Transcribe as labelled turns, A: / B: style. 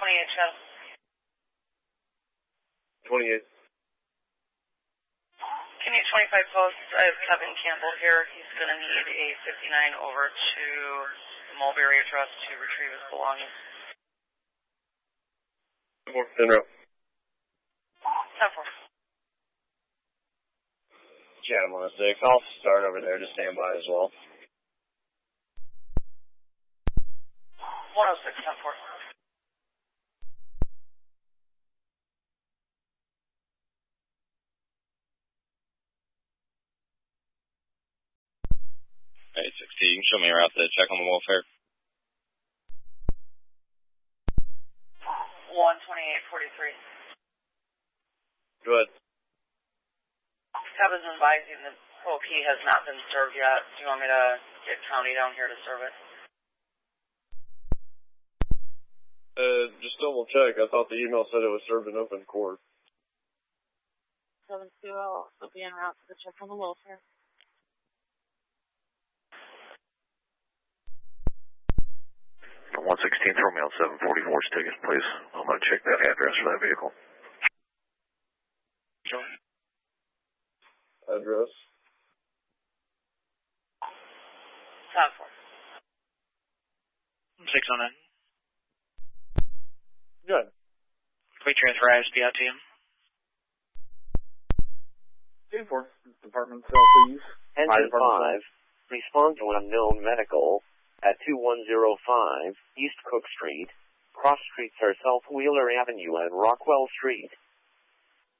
A: Chad.
B: 28.
A: Can you 25 posts? I have Kevin Campbell here. He's going to need a 59 over to the Mulberry address to retrieve his belongings.
B: 10 row.
A: 10-4.
B: Chatham 106. I'll start over there to stand by as well.
A: 106, 10-4.
C: Hey, 60, you can show me your route to check on the welfare.
A: 128-43.
B: Go ahead.
A: Kevin's advising the OP has not been served yet. Do you want me to get county down here to serve it?
B: Just double check. I thought the email said it was served in open court.
A: 7-2, I'll also be en route to the check on the welfare.
D: The 116, throw me on 744's tickets, please. I'm going to check that address for that vehicle.
C: Sure.
B: Address.
A: 10-4.
E: 609.
B: Good.
E: Can we transfer ISP out to you?
F: 2-4. Department cell, please.
G: Engine 5, respond to an unknown medical at 2105 East Cook Street. Cross streets are South Wheeler Avenue and Rockwell Street.